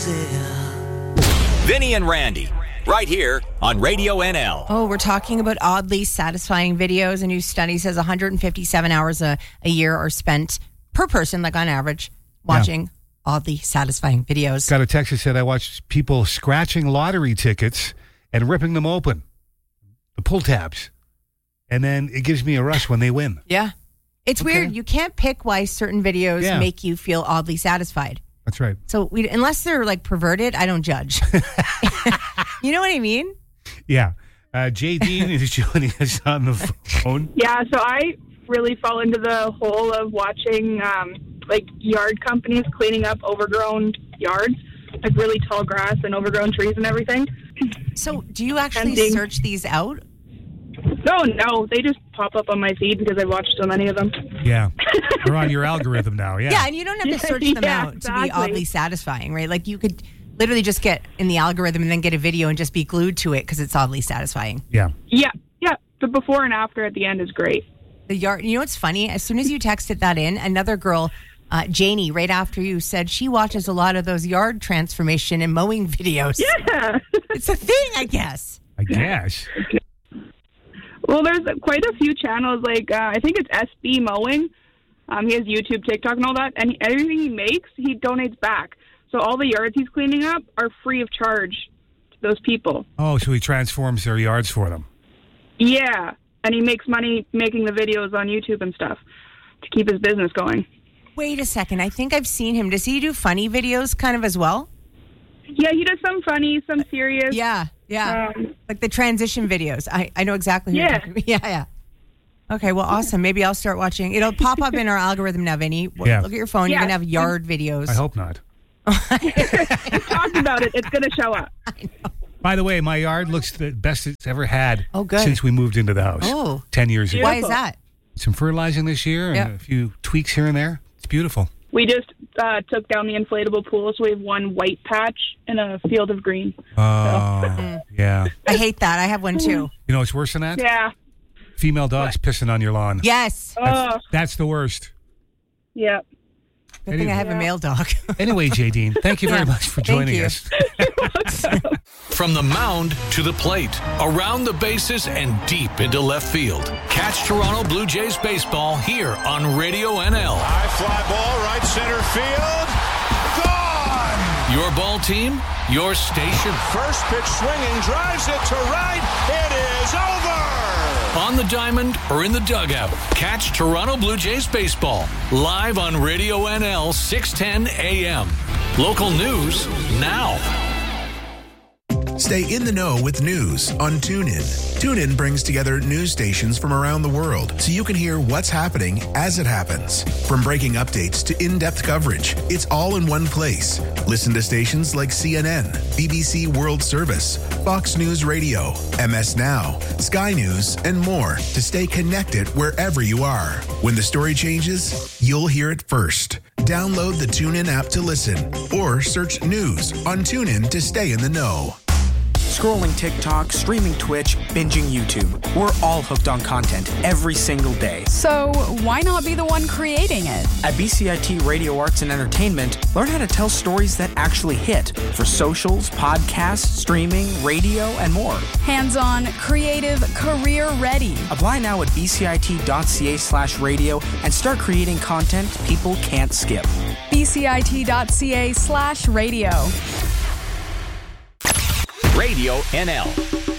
Vinny and Randy, right here on Radio NL. Oh, we're talking about oddly satisfying videos. A new study says 157 hours a year are spent per person, like on average, watching oddly satisfying videos. Got a text that said I watched people scratching lottery tickets and ripping them open, the pull tabs, and then it gives me a rush when they win. Yeah. It's weird. You can't pick why certain videos make you feel oddly satisfied. That's right. So unless they're like perverted, I don't judge. You know what I mean? Yeah. Jay Dean is joining us on the phone. Yeah, so I really fall into the hole of watching like yard companies cleaning up overgrown yards, like really tall grass and overgrown trees and everything. So do you actually search these out? No, they just pop up on my feed because I've watched so many of them. Yeah. They're on your algorithm now, Yeah, and you don't have to search them out to be oddly satisfying, right? Like you could literally just get in the algorithm and then get a video and just be glued to it because it's oddly satisfying. Yeah. Yeah. The before and after at the end is great. The yard. You know what's funny? As soon as you texted that in, another girl, Janie, right after you, said she watches a lot of those yard transformation and mowing videos. Yeah. It's a thing, I guess. Well, there's quite a few channels, like I think it's SB Mowing. He has YouTube, TikTok, and all that, and everything he makes, he donates back. So all the yards he's cleaning up are free of charge to those people. Oh, so he transforms their yards for them. Yeah, and he makes money making the videos on YouTube and stuff to keep his business going. Wait a second, I think I've seen him. Does he do funny videos kind of as well? Yeah, he does some funny, some serious. Yeah. Like the transition videos. I know exactly who you're talking about. Yeah. Okay, well, awesome. Maybe I'll start watching. It'll pop up in our algorithm now, Vinny. Look at your phone. You're going to have yard videos. I hope not. We talked about it. It's going to show up. I know. By the way, my yard looks the best it's ever had since we moved into the house 10 years ago. Why is that? Some fertilizing this year and a few tweaks here and there. It's beautiful. We just took down the inflatable pool, so we have one white patch and a field of green. Oh, yeah. I hate that. I have one too. You know what's worse than that? Yeah. Female dogs pissing on your lawn. Yes. That's the worst. Yeah. Good thing I have a male dog. Anyway, Jay Dean, thank you very much for joining us. From the mound to the plate, around the bases, and deep into left field. Catch Toronto Blue Jays baseball here on Radio NL. High fly ball, right center field. Gone! Your ball team, your station. First pitch swinging, drives it to right. It is over! On the diamond or in the dugout, catch Toronto Blue Jays baseball live on Radio NL 610 AM. Local news now. Stay in the know with news on TuneIn. TuneIn brings together news stations from around the world so you can hear what's happening as it happens. From breaking updates to in-depth coverage, it's all in one place. Listen to stations like CNN, BBC World Service, Fox News Radio, MS Now, Sky News, and more to stay connected wherever you are. When the story changes, you'll hear it first. Download the TuneIn app to listen or search news on TuneIn to stay in the know. Scrolling TikTok, streaming Twitch, binging YouTube. We're all hooked on content every single day. So why not be the one creating it? At BCIT Radio Arts and Entertainment, learn how to tell stories that actually hit for socials, podcasts, streaming, radio, and more. Hands-on, creative, career-ready. Apply now at bcit.ca/radio and start creating content people can't skip. bcit.ca/radio. Radio NL.